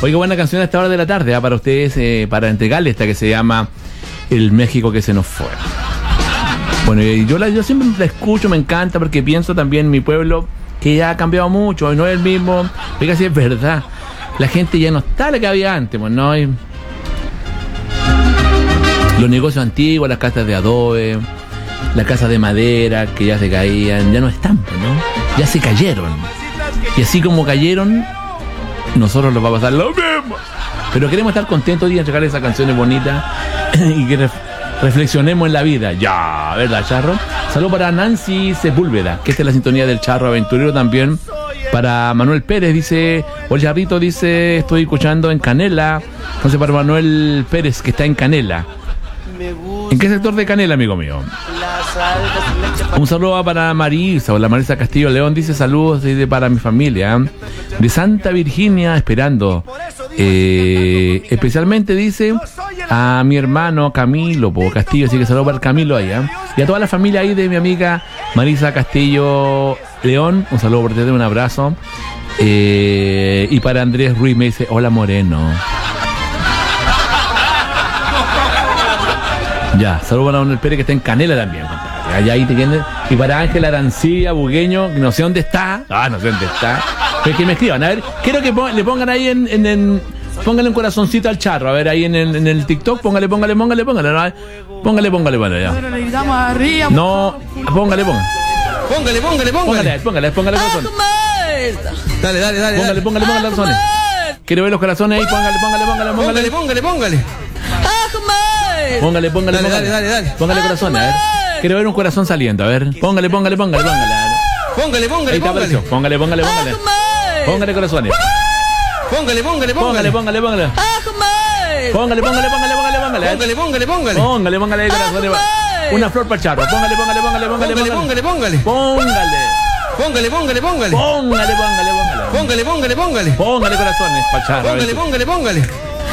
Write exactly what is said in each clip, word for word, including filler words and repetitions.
Oiga, buena canción a esta hora de la tarde, ¿eh? Para ustedes, eh, para entregarle esta que se llama El México que se nos fue. Bueno, y yo, la, yo siempre la escucho, me encanta, porque pienso también en mi pueblo, que ya ha cambiado mucho, no es el mismo. Oiga, si es verdad, la gente ya no está la que había antes, pues, ¿no? Y los negocios antiguos, las casas de adobe, las casas de madera que ya se caían, ya no están, pues, ¿no? Ya se cayeron. Y así como cayeron, nosotros nos va a pasar lo mismo. Pero queremos estar contentos y entregar esas canciones bonitas y que ref- reflexionemos en la vida. Ya, ¿verdad, Charro? Saludos para Nancy Sepúlveda, que esta es la sintonía del Charro Aventurero también. Para Manuel Pérez, dice, o el Charrito dice, estoy escuchando en Canela. Entonces para Manuel Pérez, que está en Canela. ¿En qué sector de Canela, amigo mío? Un saludo para Marisa, o la Marisa Castillo León, dice saludos dice, para mi familia de Santa Virginia, esperando. Eh, especialmente dice a mi hermano Camilo po, Castillo, así que saludos para Camilo ahí, ¿eh? Y a toda la familia ahí de mi amiga Marisa Castillo León, un saludo por ti, un abrazo. Eh, y para Andrés Ruiz me dice, hola Moreno. Ya, saludos para Manuel Pérez que está en Canela también, compadre. Allá ahí te entiendes. Y para Ángel Arancilla, Bugueño, no sé dónde está. Ah, no sé dónde está. Pero que me escriban, a ver, quiero que pon, le pongan ahí en, en, en póngale un corazoncito al Charro, a ver, ahí en el, en el TikTok, póngale, póngale, póngale, póngale, ¿no? Póngale, póngale, póngale, ya. No, póngale, póngale. Póngale, póngale, póngale. Póngale, póngale, póngale corazón. Dale, dale, dale. Póngale, póngale, póngale corazones. Quiero ver los corazones ahí, póngale, póngale, póngale, póngale. Póngale, póngale, póngale. Póngale, póngale, Dale, póngale. dale, dale, dale. Póngale corazones, a ver. Quiero ver un corazón saliendo, a ver. Póngale, póngale, póngale, póngale. Póngale, póngale, Ahí está, póngale. apareció. Póngale, póngale, póngale. Póngale corazones. Póngale, póngale, Póngale, póngale. póngale, póngale. Póngale, póngale, póngale, póngale, póngale. Póngale, póngale, póngale. Póngale, póngale ahí corazones. Una flor para el Charro. Póngale, póngale, póngale, póngale, Póngale, póngale. póngale, póngale. Póngale. Póngale, póngale, póngale. Póngale, póngale, póngale. Póngale, póngale, póngale. Póngale corazones para el Charro. a ver Póngale, si- póngale, póngale.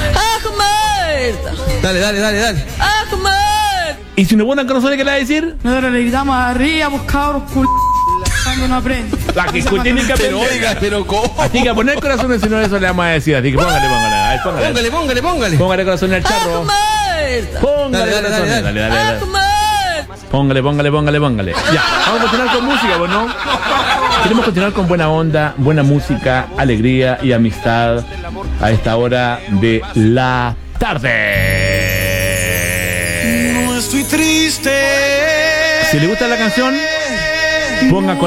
Dale, dale, dale, dale. Y si no ponen corazones, ¿qué le va a decir? Nosotros le gritamos arriba, pues cabros, cul... cuando no aprende. La que tiene que Pero aprender. oiga, pero ¿cómo? Así que a poner corazones, si no eso le vamos a decir. Así que póngale, póngale. A ver, póngale. Póngale, póngale, póngale. Póngale corazones al Charro. Póngale, Dale, dale, corazones. dale, Dale, dale, dale. Póngale, póngale, póngale, póngale. Ya, vamos a continuar con música, pues, ¿no? Queremos continuar con buena onda, buena música, alegría y amistad a esta hora de la tarde. No estoy triste. Si le gusta la canción, ponga con